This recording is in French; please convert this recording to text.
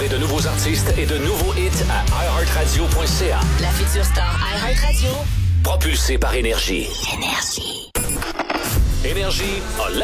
Découvrez de nouveaux artistes et de nouveaux hits à iHeartRadio.ca. La future star iHeartRadio. Propulsé par Énergie. Énergie. Énergie a